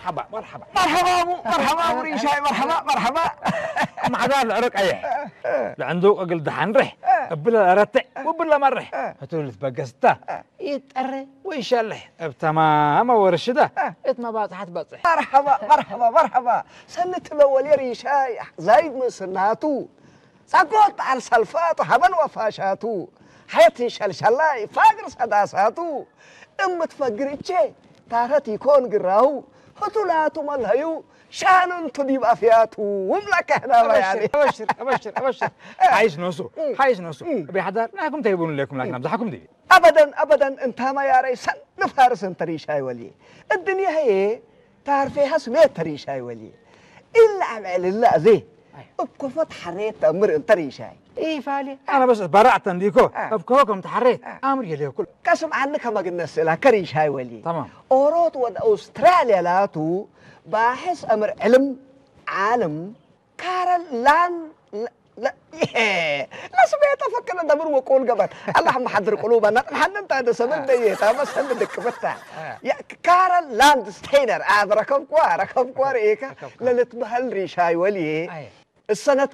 مرحبا مرحبا مرحبا وريشاي مرحبا مع ذا العرق أيه لعنده أقل دحان رح بلا رتع وبلا مرح هتقول تبقسته يتأرى ويشلح بتمام ورشده اتما باطحت باطح مرحبا سنت الأول يا ريشاي زايد من سناتو سقط على سلفاتو حبن وفاشاتو حياتي شلشلاي فاقر سداساتو تفقرتشي تارتي كون قراو هتولاتو ملهيو شانن تديب أفياتو وملك هنا يعني أبشر عايش نوسو بحضر لكم تيبون لكم لكن أمزحكم دي أبدا انت ما يا ريس نفارس انت ريشاي ولي الدنيا هي تعرفيها سميت ريشاي ولي إلا عمل الله زي بكفت حريت أمر انت ريشاي إيه فالي أنا بس برعت ديكو بكوكم تحريت أمر يليه كل قسم عنك ما قلنا السلا كريشاي ولي تمام أوروت ود أستراليا لاتو باحث أمر علم عالم كارل لان لا سمعت أفكر دمر وقول قبل الله محضر قلوبنا نحن انت هذا سبب ديتا بس هم بدك بتاع يا كارل لاند ستينر هذا رقم كوار إيكا للتبهل ريشاي ولي السنة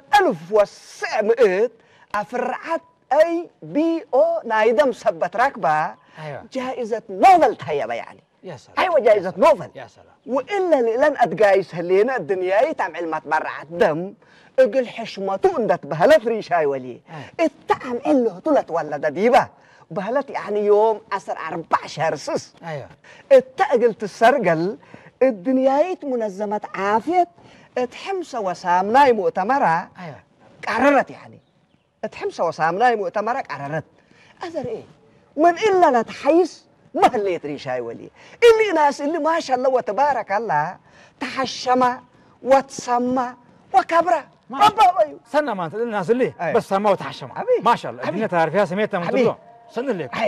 1900 أفرعت ABO نايدم سبت ركبة جائزة نوبل تهيبة يعني يا سلام أيوة جائزة نوبل يا سلام وإلا لأن أتقايس هلينا الدنيا تعمل ما تبرعت دم اقل حشمتو اندت بهلت ريشاي ولي التعم إله طلت ولد ديبة بهلت يعني يوم 14 سس أيوة التأقل تسرقل الدنيا منظمة عافية تحمسة وسامناي مؤتمرة أيوة قررت يعني تحمسة وسامناي مؤتمرة قررت أذر إيه من إلا نتحيس ما هليت ريشاي ولي اللي ناس اللي ما شاء الله وتبارك الله تحشم وتسمى وكبره سنة ما الناس اللي بس سموا وتحشموا ما شاء الله الدنيا تعرفيها سميتها من تدلون سنة اللي